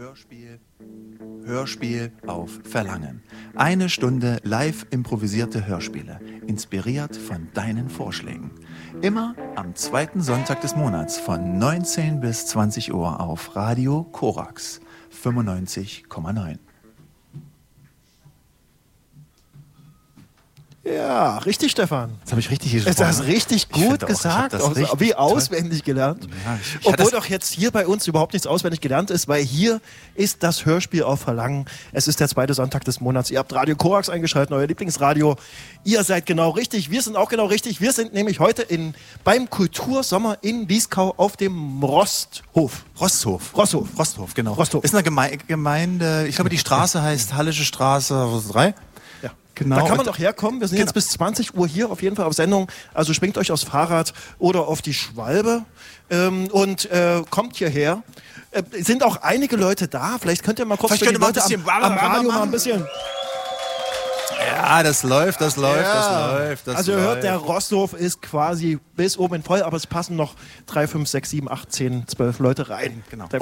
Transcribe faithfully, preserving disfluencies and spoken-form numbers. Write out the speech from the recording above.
Hörspiel, Hörspiel auf Verlangen. Eine Stunde live improvisierte Hörspiele, inspiriert von deinen Vorschlägen. Immer am zweiten Sonntag des Monats von neunzehn bis zwanzig Uhr auf Radio Korax fünfundneunzig Komma neun. Ja, richtig, Stefan. Das habe ich richtig gesprochen. Das hast richtig gut auch, gesagt. das Auch, richtig wie toll. auswendig gelernt. Ja, ich, ich Obwohl doch jetzt hier bei uns überhaupt nichts auswendig gelernt ist, weil hier ist das Hörspiel auf Verlangen. Es ist der zweite Sonntag des Monats. Ihr habt Radio Korax eingeschaltet, euer Lieblingsradio. Ihr seid genau richtig. Wir sind auch genau richtig. Wir sind nämlich heute in, beim Kultursommer in Dieskau auf dem Rosthof. Rosthof. Rosthof. Rosthof, genau. Rosthof. Ist eine Geme- Gemeinde, ich glaube, die Straße heißt Hallische Straße drei. Ja. Genau. Da kann man noch herkommen. Wir sind Genau. jetzt bis zwanzig Uhr hier auf jeden Fall auf Sendung. Also schwingt euch aufs Fahrrad oder auf die Schwalbe ähm, und äh, kommt hierher. Äh, sind auch einige Leute da. Vielleicht könnt ihr mal kurz Vielleicht für die könnt ihr mal ein Leute bisschen am, am Radio machen. mal ein bisschen... Ja, das läuft, das läuft, Ja. das läuft. Das also ihr läuft. hört, der Rosthof ist quasi bis oben in voll, aber es passen noch drei, fünf, sechs, sieben, acht, zehn, zwölf Leute rein. Genau. Der